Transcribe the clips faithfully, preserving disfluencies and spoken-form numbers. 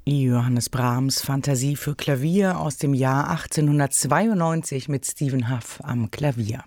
Johannes Brahms Fantasie für Klavier aus dem Jahr achtzehnhundertzweiundneunzig mit Stephen Hough am Klavier.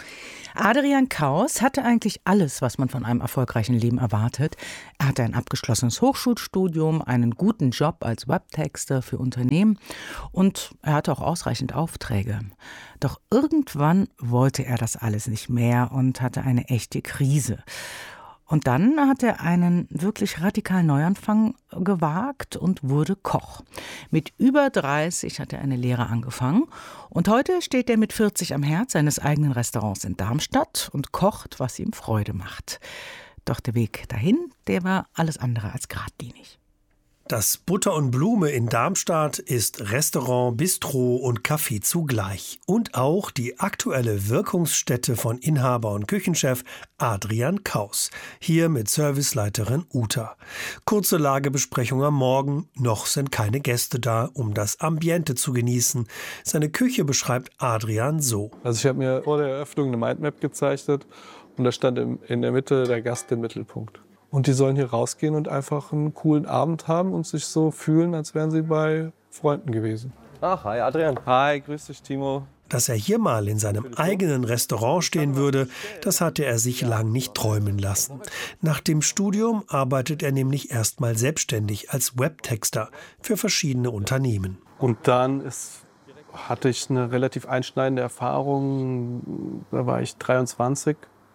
Adrian Kaus hatte eigentlich alles, was man von einem erfolgreichen Leben erwartet. Er hatte ein abgeschlossenes Hochschulstudium, einen guten Job als Webtexter für Unternehmen und er hatte auch ausreichend Aufträge. Doch irgendwann wollte er das alles nicht mehr und hatte eine echte Krise. Und dann hat er einen wirklich radikalen Neuanfang gewagt und wurde Koch. Mit über dreißig hat er eine Lehre angefangen und heute steht er mit vierzig am Herd seines eigenen Restaurants in Darmstadt und kocht, was ihm Freude macht. Doch der Weg dahin, der war alles andere als geradlinig. Das Butter und Blume in Darmstadt ist Restaurant, Bistro und Café zugleich. Und auch die aktuelle Wirkungsstätte von Inhaber und Küchenchef Adrian Kaus. Hier mit Serviceleiterin Uta. Kurze Lagebesprechung am Morgen. Noch sind keine Gäste da, um das Ambiente zu genießen. Seine Küche beschreibt Adrian so. Also ich habe mir vor der Eröffnung eine Mindmap gezeichnet und da stand in der Mitte der Gast im Mittelpunkt. Und die sollen hier rausgehen und einfach einen coolen Abend haben und sich so fühlen, als wären sie bei Freunden gewesen. Ach, hi Adrian. Hi, grüß dich Timo. Dass er hier mal in seinem eigenen Restaurant stehen würde, das hatte er sich lang nicht träumen lassen. Nach dem Studium arbeitet er nämlich erstmal selbstständig als Webtexter für verschiedene Unternehmen. Und dann ist, hatte ich eine relativ einschneidende Erfahrung. Da war ich dreiundzwanzig.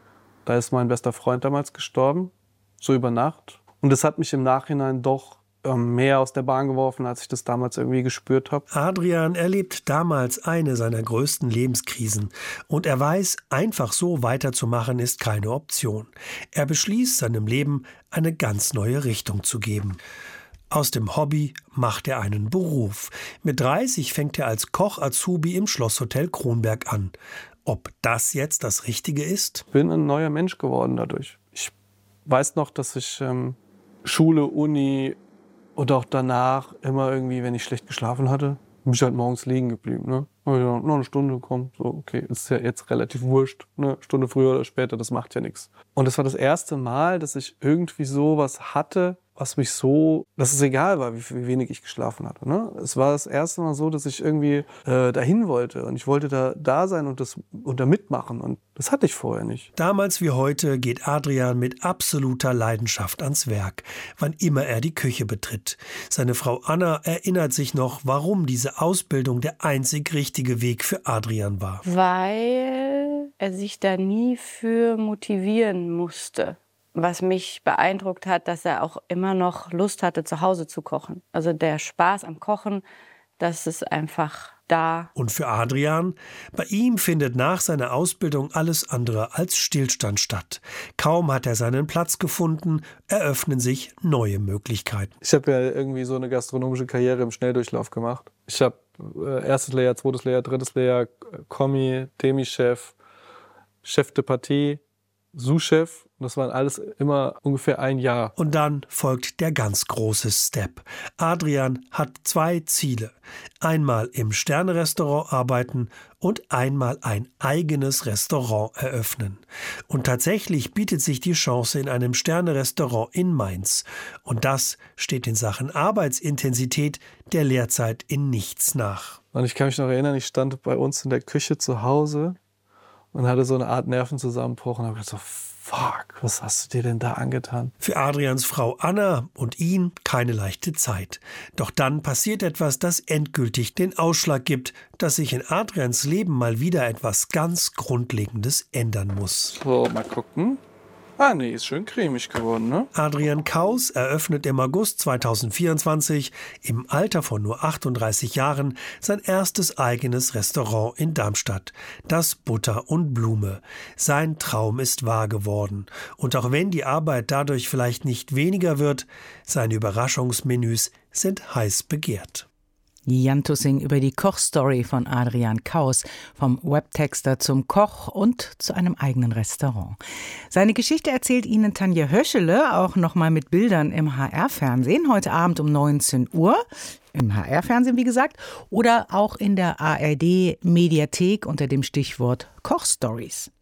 Da ist mein bester Freund damals gestorben. So über Nacht. Und das hat mich im Nachhinein doch ähm, mehr aus der Bahn geworfen, als ich das damals irgendwie gespürt habe. Adrian erlebt damals eine seiner größten Lebenskrisen. Und er weiß, einfach so weiterzumachen ist keine Option. Er beschließt, seinem Leben eine ganz neue Richtung zu geben. Aus dem Hobby macht er einen Beruf. Mit dreißig fängt er als Koch-Azubi im Schlosshotel Kronberg an. Ob das jetzt das Richtige ist? Ich bin ein neuer Mensch geworden dadurch. Ich weiß noch, dass ich ähm, Schule, Uni und auch danach immer irgendwie, wenn ich schlecht geschlafen hatte, bin ich halt morgens liegen geblieben. Ne? Ja, noch eine Stunde, komm, so, okay, ist ja jetzt relativ wurscht. Ne? Stunde früher oder später, das macht ja nichts. Und das war das erste Mal, dass ich irgendwie sowas hatte, was mich so, dass es egal war, wie, wie wenig ich geschlafen hatte. Ne? Es war das erste Mal so, dass ich irgendwie äh, dahin wollte und ich wollte da, da sein und, das, und da mitmachen und das hatte ich vorher nicht. Damals wie heute geht Adrian mit absoluter Leidenschaft ans Werk, wann immer er die Küche betritt. Seine Frau Anna erinnert sich noch, warum diese Ausbildung der einzig richtige Weg für Adrian war. Weil er sich da nie für motivieren musste. Was mich beeindruckt hat, dass er auch immer noch Lust hatte, zu Hause zu kochen. Also der Spaß am Kochen, das ist einfach da. Und für Adrian? Bei ihm findet nach seiner Ausbildung alles andere als Stillstand statt. Kaum hat er seinen Platz gefunden, eröffnen sich neue Möglichkeiten. Ich habe ja irgendwie so eine gastronomische Karriere im Schnelldurchlauf gemacht. Ich habe äh, erstes Lehrjahr, zweites Lehrjahr, drittes Lehrjahr, Kommi, Demi-Chef, Chef de Partie, Sous-Chef. Das waren alles immer ungefähr ein Jahr. Und dann folgt der ganz große Step. Adrian hat zwei Ziele. Einmal im Sterne-Restaurant arbeiten und einmal ein eigenes Restaurant eröffnen. Und tatsächlich bietet sich die Chance in einem Sterne-Restaurant in Mainz. Und das steht in Sachen Arbeitsintensität der Lehrzeit in nichts nach. Und ich kann mich noch erinnern, ich stand bei uns in der Küche zu Hause und hatte so eine Art Nervenzusammenbruch und habe gedacht so, fuck, was hast du dir denn da angetan? Für Adrians Frau Anna und ihn keine leichte Zeit. Doch dann passiert etwas, das endgültig den Ausschlag gibt, dass sich in Adrians Leben mal wieder etwas ganz Grundlegendes ändern muss. So, mal gucken. Ah, nee, ist schön cremig geworden, ne? Adrian Kaus eröffnet im August zweitausendvierundzwanzig im Alter von nur achtunddreißig Jahren sein erstes eigenes Restaurant in Darmstadt, das Butter und Blume. Sein Traum ist wahr geworden. Und auch wenn die Arbeit dadurch vielleicht nicht weniger wird, seine Überraschungsmenüs sind heiß begehrt. Jan Tussing über die Kochstory von Adrian Kaus, vom Webtexter zum Koch und zu einem eigenen Restaurant. Seine Geschichte erzählt Ihnen Tanja Höschele, auch nochmal mit Bildern im H R-Fernsehen, heute Abend um neunzehn Uhr. Im H R-Fernsehen, wie gesagt, oder auch in der A R D-Mediathek unter dem Stichwort Kochstories.